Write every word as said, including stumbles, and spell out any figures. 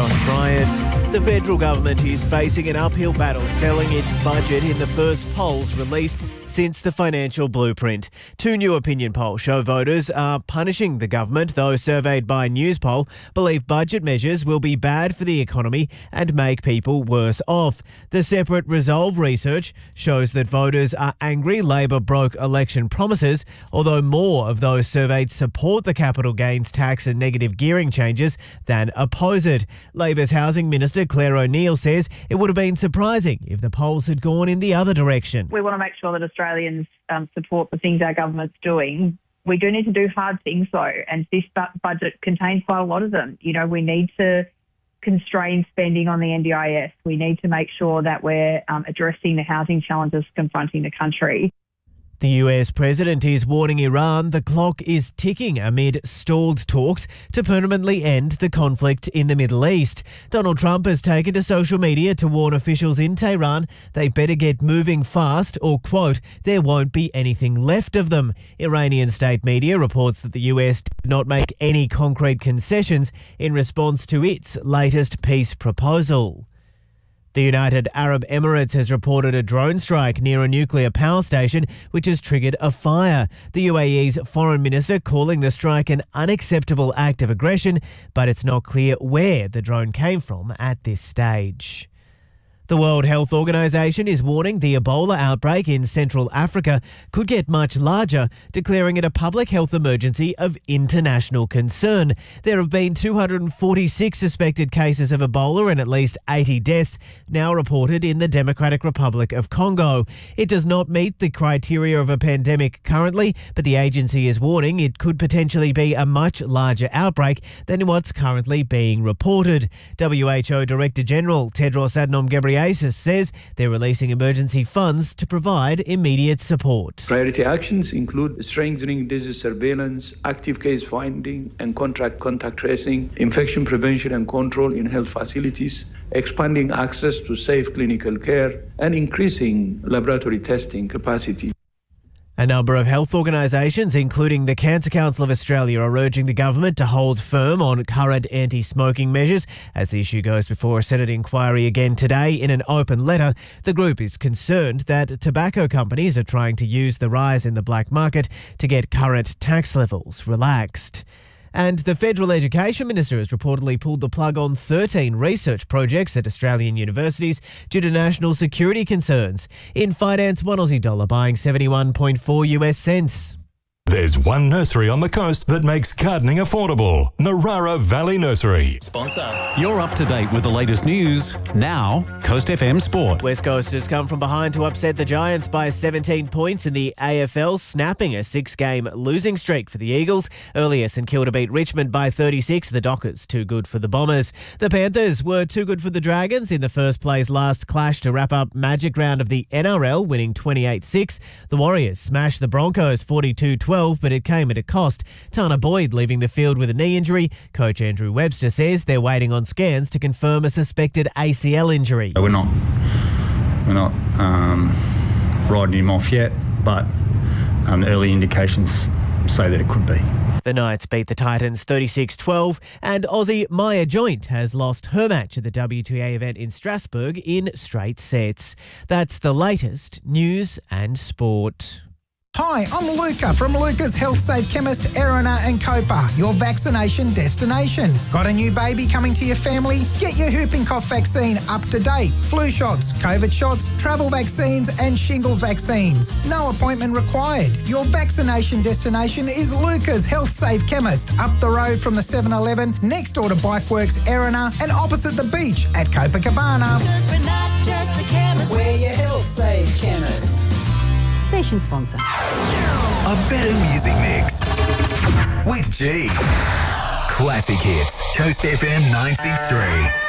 Josh Bryant. The federal government is facing an uphill battle selling its budget in the first polls released since the financial blueprint. Two new opinion polls show voters are punishing the government. Those surveyed by Newspoll believe budget measures will be bad for the economy and make people worse off. The separate Resolve research shows that voters are angry Labor broke election promises, although more of those surveyed support the capital gains tax and negative gearing changes than oppose it. Labor's Housing Minister Claire O'Neill says it would have been surprising if the polls had gone in the other direction. We want to make sure that Australians um, support the things our government's doing. We do need to do hard things though, and this bu- budget contains quite a lot of them. You know, we need to constrain spending on the N D I S. We need to make sure that we're um, addressing the housing challenges confronting the country. The U S president is warning Iran the clock is ticking amid stalled talks to permanently end the conflict in the Middle East. Donald Trump has taken to social media to warn officials in Tehran they better get moving fast or, quote, there won't be anything left of them. Iranian state media reports that the U S did not make any concrete concessions in response to its latest peace proposal. The United Arab Emirates has reported a drone strike near a nuclear power station which has triggered a fire. The U A E's foreign minister calling the strike an unacceptable act of aggression, but it's not clear where the drone came from at this stage. The World Health Organization is warning the Ebola outbreak in Central Africa could get much larger, declaring it a public health emergency of international concern. There have been two hundred forty-six suspected cases of Ebola and at least eighty deaths now reported in the Democratic Republic of Congo. It does not meet the criteria of a pandemic currently, but the agency is warning it could potentially be a much larger outbreak than what's currently being reported. W H O Director General Tedros Adhanom Ghebreyesus says they're releasing emergency funds to provide immediate support. Priority actions include strengthening disease surveillance, active case finding and contact contact tracing, infection prevention and control in health facilities, expanding access to safe clinical care, and increasing laboratory testing capacity. A number of health organisations, including the Cancer Council of Australia, are urging the government to hold firm on current anti-smoking measures as the issue goes before a Senate inquiry again today. In an open letter, the group is concerned that tobacco companies are trying to use the rise in the black market to get current tax levels relaxed. And the Federal Education Minister has reportedly pulled the plug on thirteen research projects at Australian universities due to national security concerns. In finance, one Aussie dollar buying seventy-one point four US cents. There's one nursery on the coast that makes gardening affordable. Narara Valley Nursery. Sponsor. You're up to date with the latest news. Now, Coast F M Sport. West Coasters come from behind to upset the Giants by seventeen points in the A F L, snapping a six-game losing streak for the Eagles. Earlier, St Kilda beat Richmond by thirty-six. The Dockers too good for the Bombers. The Panthers were too good for the Dragons in the first play's last clash to wrap up Magic Round of the N R L, winning twenty-eight six. The Warriors smashed the Broncos forty-two twelve. But it came at a cost. Tana Boyd leaving the field with a knee injury. Coach Andrew Webster says they're waiting on scans to confirm a suspected A C L injury. We're not, we're not um, riding him off yet, but um, early indications say that it could be. The Knights beat the Titans thirty-six twelve, and Aussie Maya Joint has lost her match at the W T A event in Strasbourg in straight sets. That's the latest news and sport. Hi, I'm Luca from Luca's Health Safe Chemist, Erina and Copa, your vaccination destination. Got a new baby coming to your family? Get your whooping cough vaccine up to date. Flu shots, COVID shots, travel vaccines and shingles vaccines. No appointment required. Your vaccination destination is Luca's Health Safe Chemist, up the road from the seven eleven, next door to Bikeworks, Erina, and opposite the beach at Copacabana. Because we're not just a chemist, we're your Health Safe Chemist. Station sponsor. A better music mix with G. Classic hits. Coast F M nine six three.